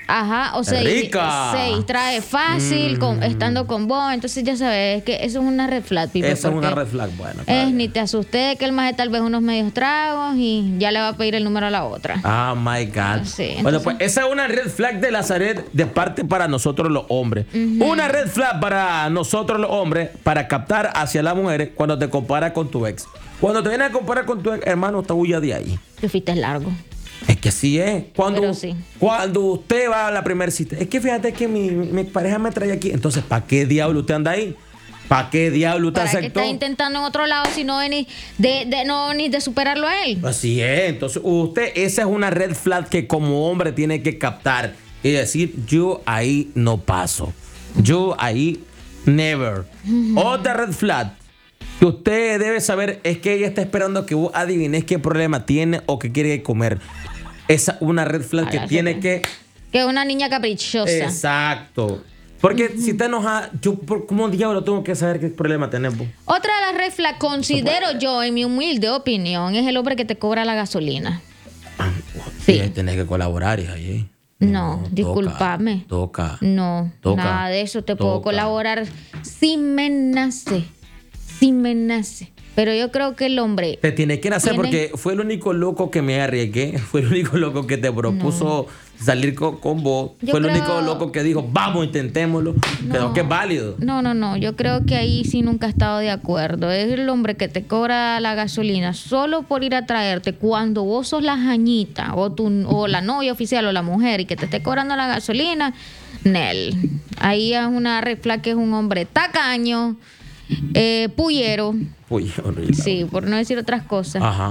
Ajá, o sea, Rica. se distrae fácil estando con vos. Entonces ya sabes que eso es una red flag, Pipe. Esa es una red flag, bueno. Ni te asusté de que el maje tal vez unos medios tragos y ya le va a pedir el número a la otra. Oh my God. Sí, Bueno, entonces- pues esa es una red flag de Lazaret de parte para nosotros los hombres. Una red flag para nosotros los hombres para captar hacia las mujeres cuando te comparas con tu ex. Cuando te vienes a comparar con tu ex, hermano, te huya de ahí. Te fuiste largo. Es que así es. Pero sí. Cuando usted va a la primera cita, es que fíjate que mi pareja me trae aquí. Entonces, ¿para qué diablo usted anda ahí? ¿Para qué diablo usted ¿Para qué aceptó? estás intentando en otro lado si no venís de superarlo a él? Así es. Entonces, esa es una red flag que como hombre tiene que captar y decir, yo ahí no paso. Yo ahí never. Otra red flag que usted debe saber es que ella está esperando que vos adivines qué problema tiene o qué quiere comer. Esa es una red flag que tiene que... Que es una niña caprichosa. Exacto. Porque si te enoja, ¿cómo diablo tengo que saber qué problema tenés vos? Otra de las red flags, considero yo, en mi humilde opinión, es el hombre que te cobra la gasolina. Sí. Tenés que colaborar, hija. Ahí. No, discúlpame. Toca. No, nada de eso. Te puedo colaborar si me nace. Si me nace. Pero yo creo que el hombre... Te tiene que nacer porque fue el único loco que me arriesgué. Fue el único loco que te propuso salir con vos. Fue el único loco que dijo, vamos, intentémoslo. Pero que es válido. No. Yo creo que ahí sí nunca he estado de acuerdo. Es el hombre que te cobra la gasolina solo por ir a traerte cuando vos sos la jañita o la novia oficial o la mujer y que te esté cobrando la gasolina. Nel. Ahí es una red flag que es un hombre tacaño, pullero. Horrible. Sí, por no decir otras cosas. Ajá.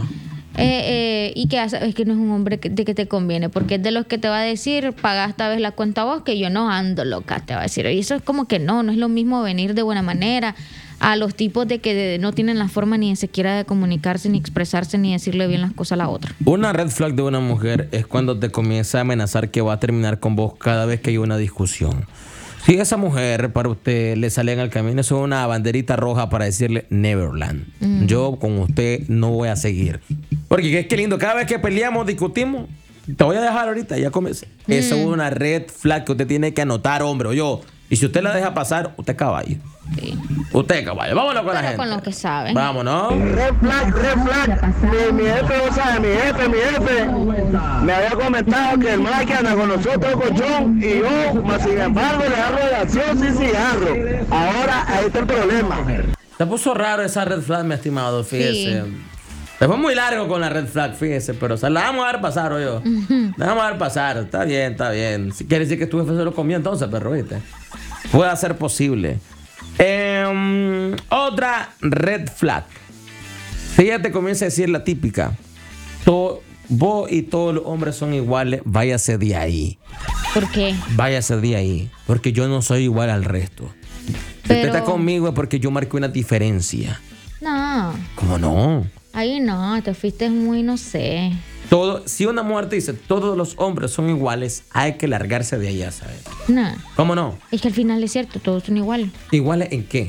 Y que es que no es un hombre de que te conviene, porque es de los que te va a decir, paga esta vez la cuenta vos, que yo no ando loca, te va a decir. Y eso es como que no es lo mismo venir de buena manera a los tipos de que no tienen la forma ni siquiera de comunicarse, ni expresarse, ni decirle bien las cosas a la otra. Una red flag de una mujer es cuando te comienza a amenazar que va a terminar con vos cada vez que hay una discusión. Si esa mujer para usted le sale en el camino, eso es una banderita roja para decirle Neverland. Yo con usted no voy a seguir. Porque qué lindo, cada vez que peleamos, discutimos, te voy a dejar ahorita, ya comencé. Eso es una red flag que usted tiene que anotar, hombre, o yo. Y si usted la deja pasar, usted es caballo. Sí. Usted es caballo. Vámonos con la Pero gente. con lo que saben. Vámonos. Red flag. Mi jefe, o sea, mi jefe me había comentado que el man que anda con nosotros es colchón y yo, más sin embargo, le agarro de acción sin cigarro. Ahora ahí está el problema. Se puso raro esa red flag, mi estimado, fíjese. Se fue muy largo con la red flag, fíjese, pero o sea, la vamos a dar pasar, o yo. La vamos a dar pasar, está bien. Si quiere decir que tu jefe se lo comió entonces, perro, ¿viste? Puede ser posible. Otra red flag. Si ella te comienza a decir la típica, vos y todos los hombres son iguales, váyase de ahí. ¿Por qué? Váyase de ahí, porque yo no soy igual al resto. Si usted está conmigo es porque yo marqué una diferencia. No. ¿Cómo no? Ahí no, te fuiste muy, no sé. Si una mujer te dice todos los hombres son iguales, hay que largarse de allá, ¿sabes? No. ¿Cómo no? Es que al final es cierto, todos son iguales. ¿Iguales en qué?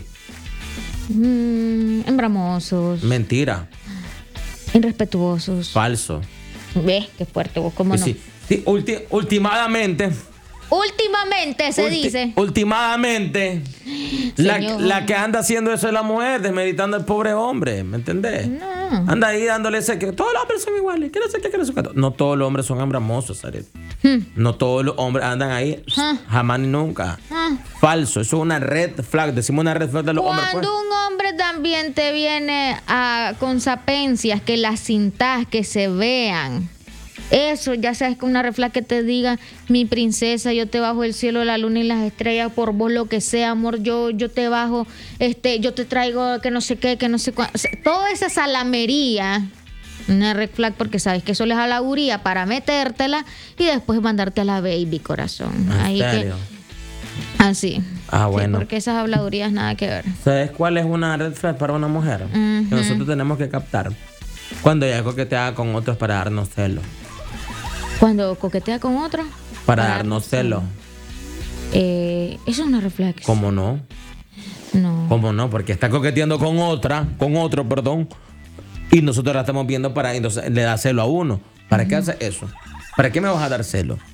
Embramosos. Mentira. Irrespetuosos. Falso. Ve, qué fuerte vos, ¿cómo no? Sí, últimamente Se dice. Últimamente, la que anda haciendo eso es la mujer, desmeritando al pobre hombre, ¿me entendés? No. Anda ahí dándole ese que todos los hombres son iguales, que no sé qué, que no sé qué. No todos los hombres son embramosos, Saret. No todos los hombres andan ahí jamás ni nunca. Falso, eso es una red flag. Decimos una red flag de los hombres. Cuando un hombre también te viene con sapencias, que las cintas, que se vean. Eso, ya sabes, que una red flag que te diga, mi princesa, yo te bajo el cielo, la luna y las estrellas por vos, lo que sea, amor, yo te bajo, yo te traigo que no sé qué, que no sé cuánto. O sea, toda esa salamería, una red flag, porque sabes que eso les halagüía para metértela y después mandarte a la baby, corazón. Ahí serio? Así. Ah, bueno. Sí, porque esas habladurías nada que ver. ¿Sabes cuál es una red flag para una mujer? Que nosotros tenemos que captar. Cuando ella coquetea con otros para darnos celos. Cuando coquetea con otro. Para darnos celos. Eso es una reflex. ¿Cómo no? No. ¿Cómo no? Porque está coqueteando con otro, perdón. Y nosotros la estamos viendo entonces le da celo a uno. ¿Para qué hace eso? ¿Para qué me vas a dar celo?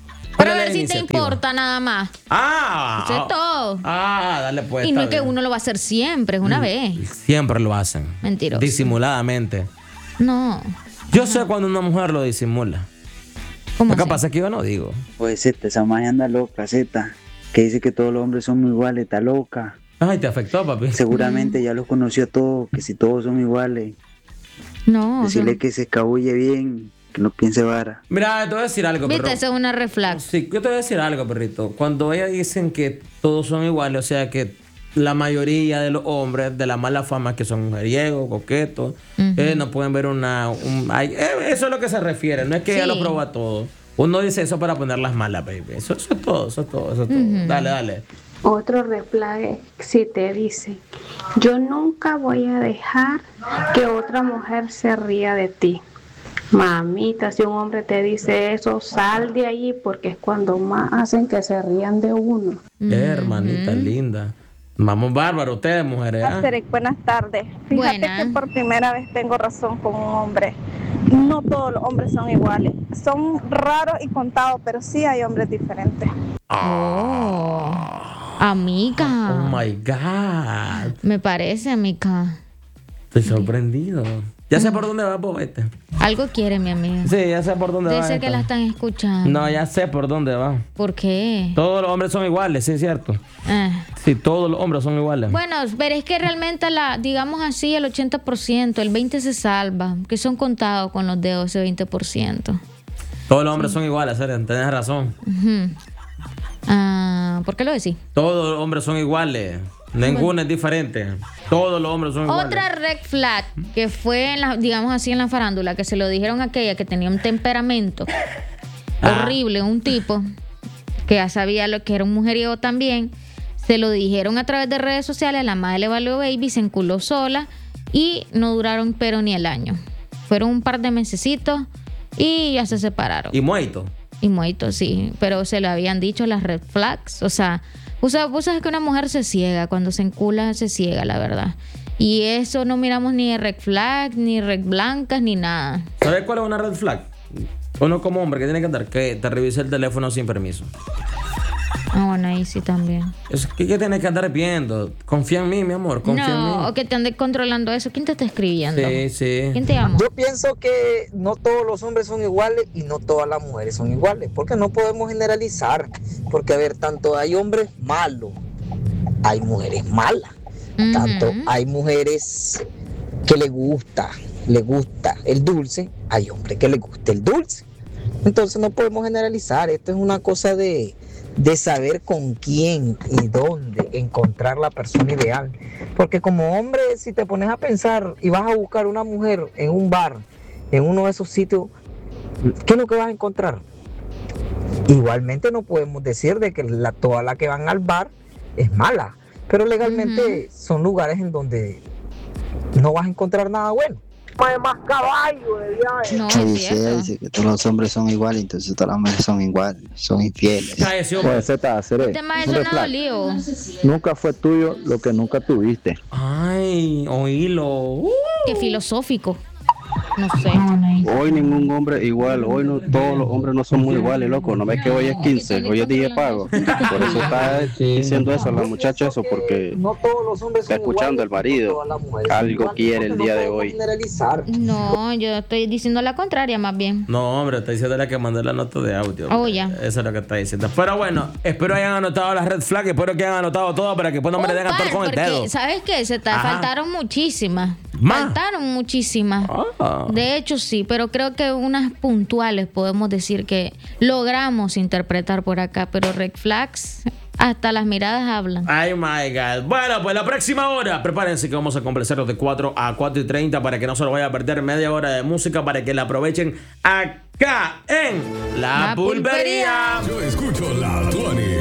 Pero a ¿Cuál es ver la si te iniciativa? importa nada más. Ah. Eso es todo. Ah, dale pues. Y no es está que bien. uno lo va a hacer siempre, es una vez. Siempre lo hacen. Mentiroso. Disimuladamente. No. Yo sé cuando una mujer lo disimula. ¿Cómo Lo que así? pasa es que yo no digo. Pues Zeta, esa magia anda loca, Zeta. Que dice que todos los hombres son iguales, está loca. Ay, te afectó, papi. Seguramente ya los conoció a todos, que si todos son iguales. No. Decirle que se escabulle bien, que no piense vara. Mira, te voy a decir algo, Viste, perro. eso es una red flag. Sí, yo te voy a decir algo, perrito. Cuando ellas dicen que todos son iguales, o sea que la mayoría de los hombres de la mala fama que son mujeriegos, coquetos, no pueden ver eso es lo que se refiere. No es que ella Sí. lo prueba todo. Uno dice eso para poner las malas, baby. Eso es todo. Dale. Otro red flag es si te dice, yo nunca voy a dejar que otra mujer se ría de ti. Mamita, si un hombre te dice eso, sal de ahí porque es cuando más hacen que se rían de uno. Hermanita linda. Vamos bárbaro, ustedes, mujeres. ¿ah? Asterix, buenas tardes. Fíjate Buenas. que por primera vez tengo razón con un hombre. No todos los hombres son iguales. Son raros y contados, pero sí hay hombres diferentes. Oh. Amiga. Oh my God. Me parece, amiga. Estoy sorprendido. Ya sé por dónde va, Pobete. Algo quiere mi amiga. Sí, ya sé por dónde va. Dice que esta. la están escuchando. No, ya sé por dónde va. ¿Por qué? Todos los hombres son iguales, sí, es cierto. Ah. Sí, todos los hombres son iguales. Bueno, pero es que realmente digamos así, el 80%, el 20% se salva, que son contados con los dedos ese 20%. Todos los hombres son iguales, Seren, tenés razón. Ujú. ¿Por qué lo decís? Todos los hombres son iguales. Ninguno es diferente. Todos los hombres son iguales. Otra red flag que fue, digamos así, en la farándula, que se lo dijeron a aquella que tenía un temperamento horrible, un tipo que ya sabía lo que era un mujeriego también. Se lo dijeron a través de redes sociales, la madre le valió baby, se enculó sola y no duraron pero ni el año. Fueron un par de mesecitos y ya se separaron. Y muerto. Y muerto, sí, pero se lo habían dicho las red flags. O sea, vos sabes que una mujer se ciega, cuando se encula se ciega, la verdad. Y eso no miramos ni de red flag, ni red blancas, ni nada. ¿Sabes cuál es una red flag? Uno como hombre que tiene que andar, que te revise el teléfono sin permiso. Ah, bueno, ahí sí también. ¿Qué tienes que andar viendo? Confía en mí, mi amor, confía en mí. No, o que te ande controlando eso. ¿Quién te está escribiendo? Sí. ¿Quién te llama? Yo pienso que no todos los hombres son iguales y no todas las mujeres son iguales, porque no podemos generalizar, porque a ver, tanto hay hombres malos, hay mujeres malas, tanto hay mujeres que le gusta el dulce, hay hombres que le gusta el dulce. Entonces no podemos generalizar, esto es una cosa de saber con quién y dónde encontrar la persona ideal. Porque como hombre, si te pones a pensar y vas a buscar una mujer en un bar, en uno de esos sitios, ¿qué es lo que vas a encontrar? Igualmente no podemos decir de que toda la que van al bar es mala, pero legalmente son lugares en donde no vas a encontrar nada bueno. Más caballo de viaje. No, Que es dice, cierto. dice que todos los hombres son iguales, entonces todas las mujeres son iguales, son infieles. Cállese, hombre. Pues Z, seré. Este más Un eso red no flag. dolió. Nunca fue tuyo lo que nunca tuviste. Ay, oílo. Qué filosófico. No sé. Hoy ningún hombre igual, hoy no todos los hombres no somos iguales, loco. No ves que hoy es 15, hoy es día de pago. Por eso está diciendo eso a la muchacha, eso porque No todos los hombres está son escuchando iguales, el marido. no todas las mujeres son Algo iguales, quiere porque el no día de podemos hoy. generalizar. No, yo estoy diciendo la contraria más bien. No, hombre, está diciéndole que mandé la nota de audio. Oh, hombre. ya. Eso es lo que está diciendo. Pero bueno, espero hayan anotado las red flags, espero que hayan anotado todo para que después no me le den a par, todo con el porque, dedo. ¿sabes qué? Ajá. Faltaron muchísimas. ¿Más? Faltaron muchísimas. Ah. De hecho, sí, pero creo que unas puntuales podemos decir que logramos interpretar por acá, pero red flags, hasta las miradas hablan. Ay, my God. Bueno, pues la próxima hora, prepárense que vamos a conversarlos de 4 a 4:30 para que no se lo vaya a perder media hora de música, para que la aprovechen acá en La La Pulpería. Pulpería. Yo escucho la 20.